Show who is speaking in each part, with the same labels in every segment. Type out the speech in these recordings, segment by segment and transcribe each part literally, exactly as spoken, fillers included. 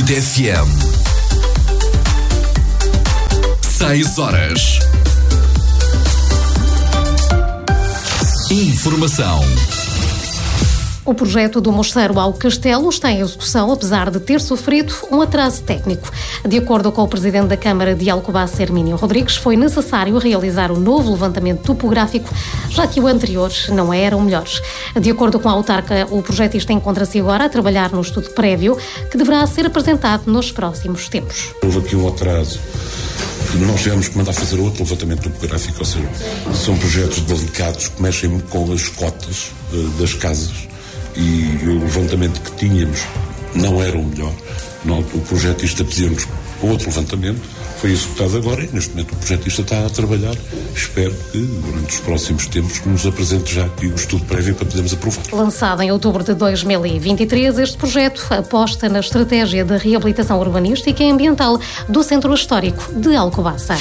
Speaker 1: Benedito F M. Seis horas. Informação.
Speaker 2: O projeto do Mosteiro ao Castelo está em execução, apesar de ter sofrido um atraso técnico. De acordo com o presidente da Câmara de Alcobaça, Hermínio Rodrigues, foi necessário realizar um novo levantamento topográfico, já que o anterior não era o melhor. De acordo com a autarca, o projetista encontra-se agora a trabalhar no estudo prévio, que deverá ser apresentado nos próximos tempos.
Speaker 3: Houve aqui um atraso. Nós tivemos que mandar fazer outro levantamento topográfico, ou seja, são projetos delicados que mexem com as cotas das casas. E o levantamento que tínhamos não era o melhor. O projetista pedimos outro levantamento, foi executado agora e neste momento o projetista está a trabalhar. Espero que durante os próximos tempos nos apresente já aqui o estudo prévio para podermos aprovar.
Speaker 2: Lançado em outubro de dois mil e vinte e três, este projeto aposta na estratégia de reabilitação urbanística e ambiental do Centro Histórico de Alcobaça.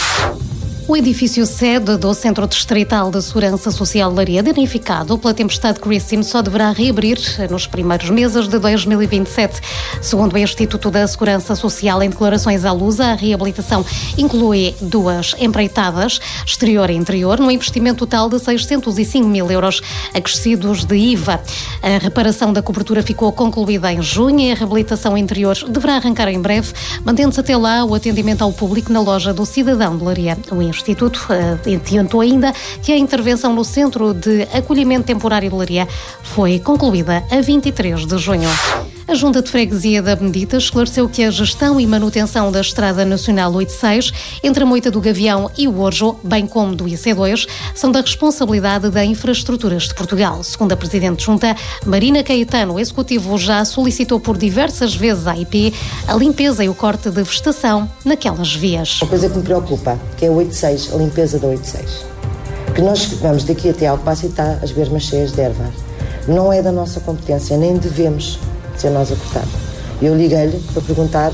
Speaker 2: O edifício sede do Centro Distrital de Segurança Social de Leiria, danificado pela tempestade Christine, só deverá reabrir nos primeiros meses de dois mil e vinte e sete. Segundo o Instituto da Segurança Social, em declarações à Lusa, a reabilitação inclui duas empreitadas, exterior e interior, num investimento total de seiscentos e cinco mil euros, acrescidos de I V A. A reparação da cobertura ficou concluída em junho e a reabilitação interior deverá arrancar em breve, mantendo-se até lá o atendimento ao público na loja do Cidadão de Leiria. O Instituto uh, adiantou ainda que a intervenção no Centro de Acolhimento Temporário de Leiria foi concluída a vinte e três de junho. A Junta de Freguesia da Benedita esclareceu que a gestão e manutenção da Estrada Nacional oitenta e seis, entre a Moita do Gavião e o Orjo, bem como do I C dois, são da responsabilidade da Infraestruturas de Portugal. Segundo a Presidente de Junta, Marina Caetano, o Executivo já solicitou por diversas vezes à I P a limpeza e o corte de vegetação naquelas vias.
Speaker 4: Uma coisa que me preocupa, que é o oitenta e seis, a limpeza da oitenta e seis. Que nós vamos daqui até Alcobaça e está as bermas cheias de erva. Não é da nossa competência, nem devemos ser nós a cortar. Eu liguei-lhe para perguntar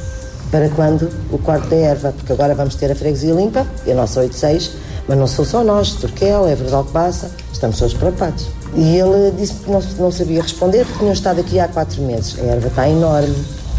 Speaker 4: para quando o corte da erva, porque agora vamos ter a freguesia limpa, e a nossa oitenta e seis, mas não sou só nós, Turquel, Évora de Alcobaça, estamos todos preocupados. E ele disse que não, não sabia responder, porque tinham estado aqui há quatro meses. A erva está enorme.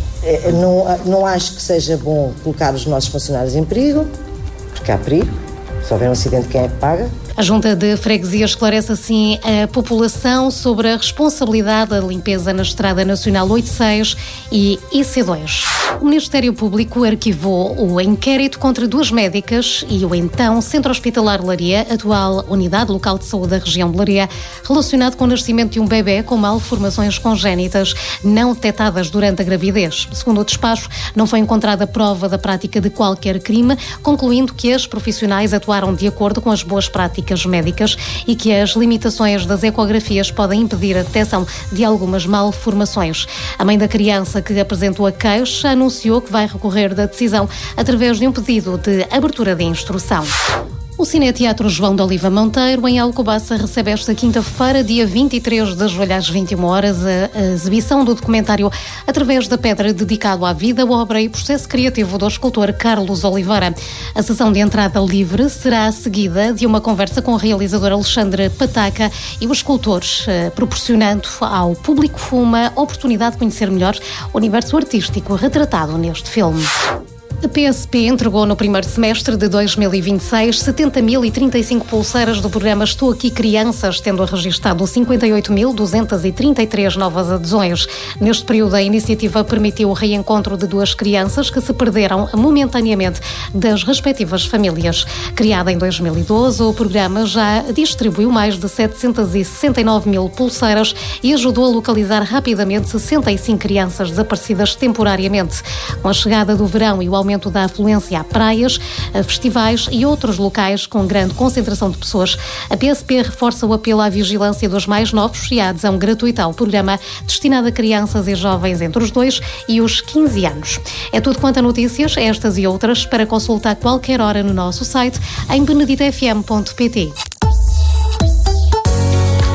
Speaker 4: Não, não acho que seja bom colocar os nossos funcionários em perigo, porque há perigo. Se houver um acidente, quem é que paga?
Speaker 2: A Junta de Freguesia esclarece assim a população sobre a responsabilidade da limpeza na Estrada Nacional oitenta e seis e I C dois. O Ministério Público arquivou o inquérito contra duas médicas e o então Centro Hospitalar de Leiria, atual Unidade Local de Saúde da região de Leiria, relacionado com o nascimento de um bebê com malformações congénitas não detectadas durante a gravidez. Segundo o despacho, não foi encontrada prova da prática de qualquer crime, concluindo que as profissionais atuaram de acordo com as boas práticas médicas e que as limitações das ecografias podem impedir a detecção de algumas malformações. A mãe da criança que apresentou a queixa anunciou que vai recorrer da decisão através de um pedido de abertura de instrução. O Cineteatro João de Oliva Monteiro, em Alcobaça, recebe esta quinta-feira, dia vinte e três de julho, às vinte e uma horas, a exibição do documentário Através da Pedra, dedicado à vida, obra e processo criativo do escultor Carlos Oliveira. A sessão de entrada livre será seguida de uma conversa com o realizador Alexandre Pataca e os escultores, proporcionando ao público uma oportunidade de conhecer melhor o universo artístico retratado neste filme. A P S P entregou no primeiro semestre de dois mil e vinte e seis setenta mil e trinta e cinco pulseiras do programa Estou Aqui Crianças, tendo registado cinquenta e oito mil duzentas e trinta e três novas adesões. Neste período, a iniciativa permitiu o reencontro de duas crianças que se perderam momentaneamente das respectivas famílias. Criada em dois mil e doze, o programa já distribuiu mais de setecentas e sessenta e nove mil pulseiras e ajudou a localizar rapidamente sessenta e cinco crianças desaparecidas temporariamente. Com a chegada do verão e o aumento da afluência a praias, a festivais e outros locais com grande concentração de pessoas, a P S P reforça o apelo à vigilância dos mais novos e à adesão gratuita ao programa destinado a crianças e jovens entre os dois e os quinze anos. É tudo quanto a notícias, estas e outras, para consultar a qualquer hora no nosso site em benedito f m ponto p t.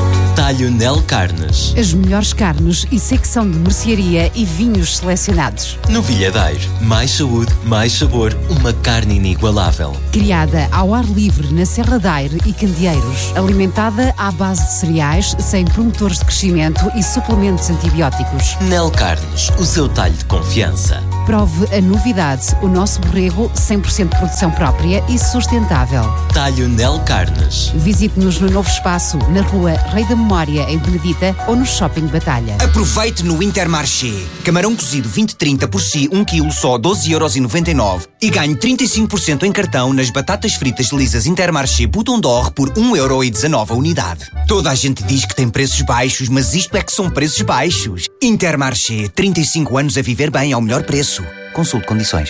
Speaker 5: Talho Nel Carnes.
Speaker 6: As melhores carnes e secção de mercearia e vinhos selecionados.
Speaker 5: Novilhadeiro. Mais saúde, mais sabor. Uma carne inigualável.
Speaker 6: Criada ao ar livre na Serra da Aire e Candeeiros. Alimentada à base de cereais, sem promotores de crescimento e suplementos antibióticos.
Speaker 5: Nel Carnes. O seu talho de confiança.
Speaker 6: Prove a novidade. O nosso borrego cem por cento de produção própria e sustentável.
Speaker 5: Talho Nel Carnes.
Speaker 6: Visite-nos no novo espaço, na rua Rei da Memória, em Benedita, ou no Shopping Batalha.
Speaker 7: Aproveite no Intermarché. Camarão cozido vinte trinta por si, um quilo só doze euros e noventa e nove. E ganhe trinta e cinco por cento em cartão nas batatas fritas lisas Intermarché Bouton d'Or por um euro e dezanove a unidade. Toda a gente diz que tem preços baixos, mas isto é que são preços baixos. Intermarché, trinta e cinco anos a viver bem ao melhor preço. Consulte condições.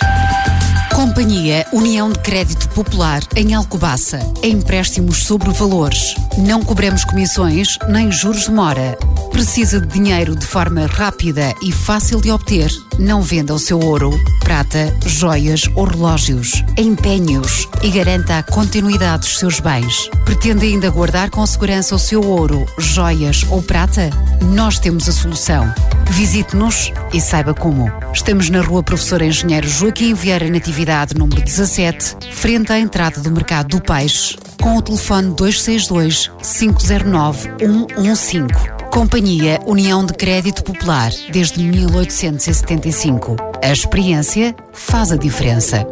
Speaker 6: Companhia União de Crédito Popular em Alcobaça. Empréstimos sobre valores. Não cobramos comissões nem juros de mora. Precisa de dinheiro de forma rápida e fácil de obter? Não venda o seu ouro, prata, joias ou relógios. Empenhe-os e garanta a continuidade dos seus bens. Pretende ainda guardar com segurança o seu ouro, joias ou prata? Nós temos a solução. Visite-nos e saiba como. Estamos na Rua Professor Engenheiro Joaquim Vieira Natividade, número dezassete, frente à entrada do Mercado do Peixe, com o telefone dois seis dois, cinco zero nove, um um cinco. Companhia União de Crédito Popular, desde mil oitocentos e setenta e cinco. A experiência faz a diferença.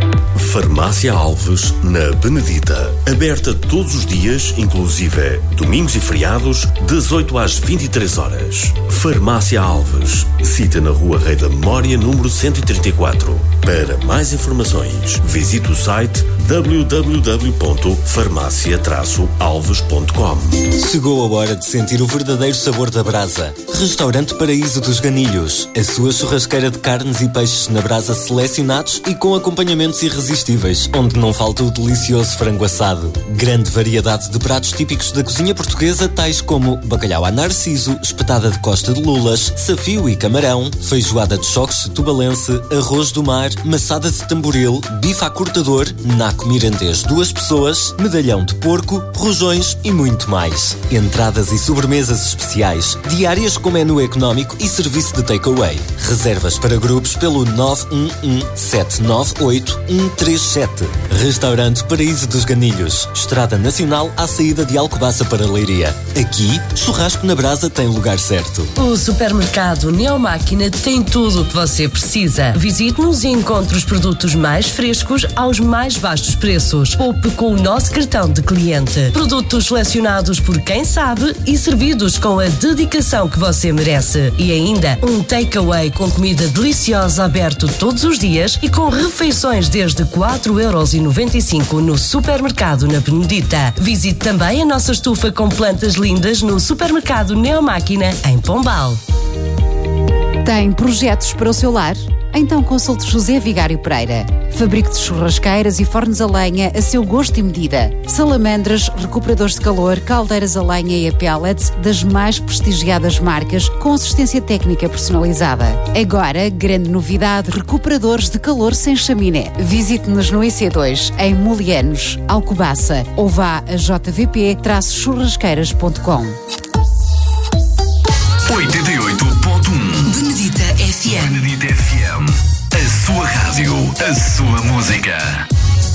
Speaker 8: Farmácia Alves, na Benedita. Aberta todos os dias, inclusive domingos e feriados, das oito às vinte e três horas. Farmácia Alves. Cita na Rua Rei da Memória, número cento e trinta e quatro. Para mais informações, visite o site w w w ponto farmácia traço alves ponto com.
Speaker 5: Chegou a hora de sentir o verdadeiro sabor da brasa. Restaurante Paraíso dos Ganilhos. A sua churrasqueira de carnes e peixes na brasa selecionados e com acompanhamentos irresistíveis, onde não falta o delicioso frango assado. Grande variedade de pratos típicos da cozinha portuguesa, tais como bacalhau à narciso, espetada de costa de lulas, safio e camarão, feijoada de choques tubalense, arroz do mar, maçada de tamboril, bife à cortador, naco mirandês duas pessoas, medalhão de porco, rojões e muito mais. Entradas e sobremesas especiais, diárias com menu económico e serviço de takeaway. Reservas para grupos pelo nove um um, sete nove oito, um três sete. Restaurante Paraíso dos Ganilhos. Estrada Nacional à saída de Alcobaça para Leiria. Aqui, churrasco na brasa tem lugar certo.
Speaker 9: O supermercado Neomáquina tem tudo o que você precisa. Visite-nos e encontre os produtos mais frescos aos mais baixos preços. Poupe com o nosso cartão de cliente. Produtos selecionados por quem sabe e servidos com a dedicação que você merece. E ainda um takeaway com comida deliciosa aberto todos os dias e com refeições desde quatro euros e noventa e cinco no supermercado na Benedita. Visite também a nossa estufa com plantas lindas no supermercado Neomáquina em Pombal.
Speaker 6: Tem projetos para o seu lar? Então consulte José Vigário Pereira. Fabrico de churrasqueiras e fornos a lenha a seu gosto e medida. Salamandras, recuperadores de calor, caldeiras a lenha e a pellets das mais prestigiadas marcas com assistência técnica personalizada. Agora, grande novidade, recuperadores de calor sem chaminé. Visite-nos no I C dois, em Molianos, Alcobaça, ou vá a j v p churrasqueiras ponto com.
Speaker 1: oitenta e oito ponto um
Speaker 10: Benedita F M.
Speaker 1: Benedita F M. A sua rádio, a sua música.